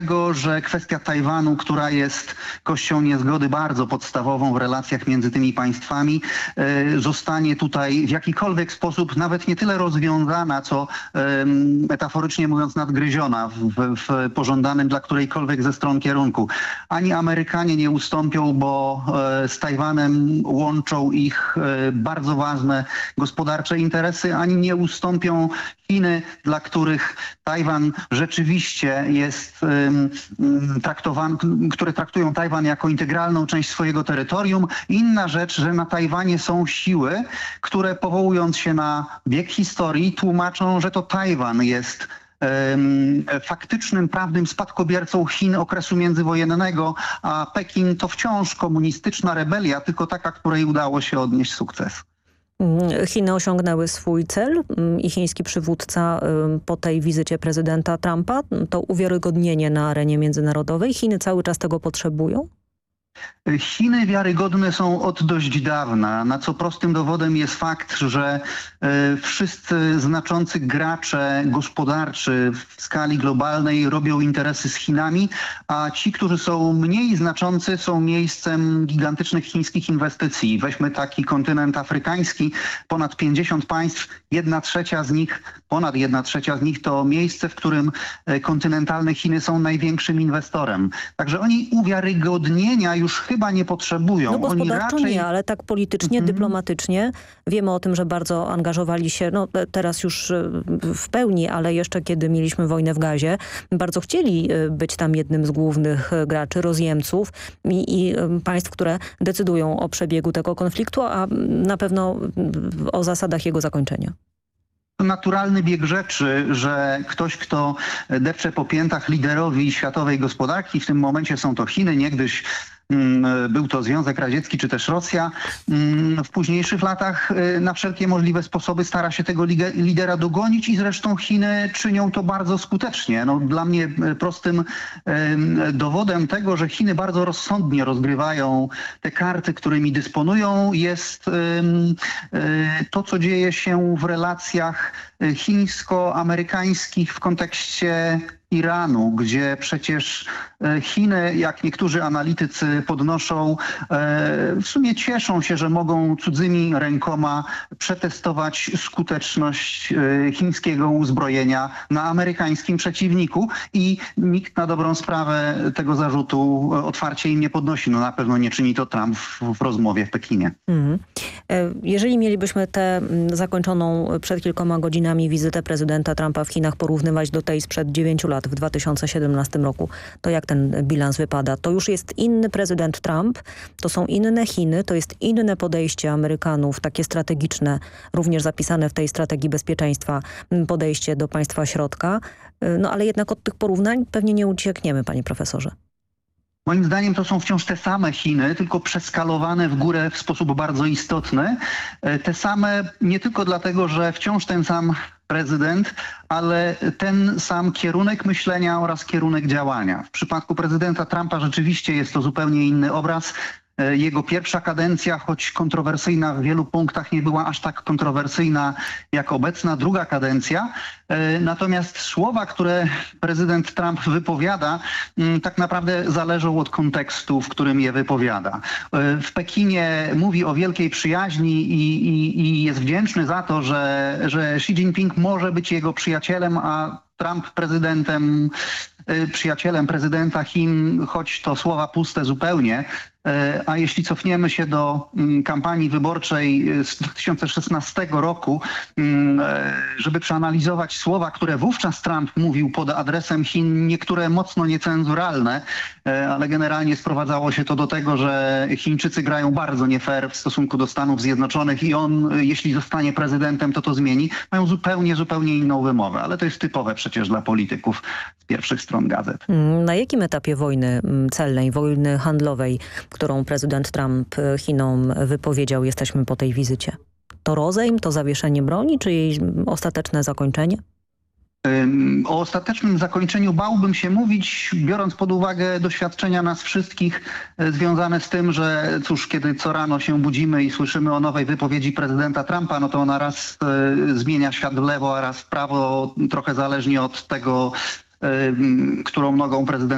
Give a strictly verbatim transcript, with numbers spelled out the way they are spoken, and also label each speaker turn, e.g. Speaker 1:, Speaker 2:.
Speaker 1: tego, że kwestia Tajwanu, która jest kością niezgody bardzo podstawową w relacjach między tymi państwami, zostanie tutaj w jakikolwiek sposób nawet nie tyle rozwiązana, co metaforycznie mówiąc nadgryziona w, w pożądanym dla którejkolwiek ze stron kierunku. Ani Amerykanie nie ustąpią, bo z Tajwanem łączą ich bardzo ważne gospodarcze interesy, ani nie ustąpią Chiny, dla których Tajwan rzeczywiście jest traktowany, które traktują Tajwan jako integralną część swojego terytorium. Inna rzecz, że na Tajwanie są siły, które powołując się na bieg historii tłumaczą, że to Tajwan jest faktycznym, prawnym spadkobiercą Chin okresu międzywojennego, a Pekin to wciąż komunistyczna rebelia, tylko taka, której udało się odnieść sukces.
Speaker 2: Chiny osiągnęły swój cel i chiński przywódca po tej wizycie prezydenta Trumpa, to uwiarygodnienie na arenie międzynarodowej. Chiny cały czas tego potrzebują?
Speaker 1: Chiny wiarygodne są od dość dawna, na co prostym dowodem jest fakt, że wszyscy znaczący gracze gospodarczy w skali globalnej robią interesy z Chinami, a ci, którzy są mniej znaczący, są miejscem gigantycznych chińskich inwestycji. Weźmy taki kontynent afrykański, ponad pięćdziesiąt państw, jedna trzecia z nich, ponad jedna trzecia z nich to miejsce, w którym kontynentalne Chiny są największym inwestorem. Także oni uwiarygodnienia już chyba nie potrzebują.
Speaker 2: No gospodarczo
Speaker 1: Oni raczej...
Speaker 2: nie, ale tak politycznie, mm-hmm. dyplomatycznie. Wiemy o tym, że bardzo angażowali się, no teraz już w pełni, ale jeszcze kiedy mieliśmy wojnę w Gazie, bardzo chcieli być tam jednym z głównych graczy, rozjemców i, i państw, które decydują o przebiegu tego konfliktu, a na pewno o zasadach jego zakończenia.
Speaker 1: Naturalny bieg rzeczy, że ktoś, kto depcze po piętach liderowi światowej gospodarki, w tym momencie są to Chiny, niegdyś był to Związek Radziecki czy też Rosja, w późniejszych latach na wszelkie możliwe sposoby stara się tego lidera dogonić i zresztą Chiny czynią to bardzo skutecznie. No, dla mnie prostym dowodem tego, że Chiny bardzo rozsądnie rozgrywają te karty, którymi dysponują, jest to, co dzieje się w relacjach chińsko-amerykańskich w kontekście Iranu, gdzie przecież Chiny, jak niektórzy analitycy podnoszą, w sumie cieszą się, że mogą cudzymi rękoma przetestować skuteczność chińskiego uzbrojenia na amerykańskim przeciwniku i nikt na dobrą sprawę tego zarzutu otwarcie im nie podnosi. No na pewno nie czyni to Trump w, w rozmowie w Pekinie. Mhm.
Speaker 2: Jeżeli mielibyśmy tę zakończoną przed kilkoma godzinami wizytę prezydenta Trumpa w Chinach porównywać do tej sprzed dziewięciu lat, w dwa tysiące siedemnastym roku, to jak ten bilans wypada? To już jest inny prezydent Trump, to są inne Chiny, to jest inne podejście Amerykanów, takie strategiczne, również zapisane w tej strategii bezpieczeństwa, podejście do państwa środka. No ale jednak od tych porównań pewnie nie uciekniemy, panie profesorze.
Speaker 1: Moim zdaniem to są wciąż te same Chiny, tylko przeskalowane w górę w sposób bardzo istotny. Te same nie tylko dlatego, że wciąż ten sam prezydent, ale ten sam kierunek myślenia oraz kierunek działania. W przypadku prezydenta Trumpa rzeczywiście jest to zupełnie inny obraz. Jego pierwsza kadencja, choć kontrowersyjna w wielu punktach, nie była aż tak kontrowersyjna jak obecna druga kadencja. Natomiast słowa, które prezydent Trump wypowiada, tak naprawdę zależą od kontekstu, w którym je wypowiada. W Pekinie mówi o wielkiej przyjaźni i, i, i jest wdzięczny za to, że, że Xi Jinping może być jego przyjacielem, a Trump prezydentem, przyjacielem prezydenta Chin, choć to słowa puste zupełnie. A jeśli cofniemy się do kampanii wyborczej z dwa tysiące szesnastego roku, żeby przeanalizować słowa, które wówczas Trump mówił pod adresem Chin, niektóre mocno niecenzuralne, ale generalnie sprowadzało się to do tego, że Chińczycy grają bardzo nie fair w stosunku do Stanów Zjednoczonych i on, jeśli zostanie prezydentem, to to zmieni. Mają zupełnie, zupełnie inną wymowę, ale to jest typowe przecież dla polityków z pierwszych stron gazet.
Speaker 2: Na jakim etapie wojny celnej, wojny handlowej, którą prezydent Trump Chinom wypowiedział, jesteśmy po tej wizycie? To rozejm, to zawieszenie broni, czy jej ostateczne zakończenie?
Speaker 1: O ostatecznym zakończeniu bałbym się mówić, biorąc pod uwagę doświadczenia nas wszystkich związane z tym, że cóż, kiedy co rano się budzimy i słyszymy o nowej wypowiedzi prezydenta Trumpa, no to ona raz zmienia świat w lewo, a raz w prawo, trochę zależnie od tego, którą nogą prezydent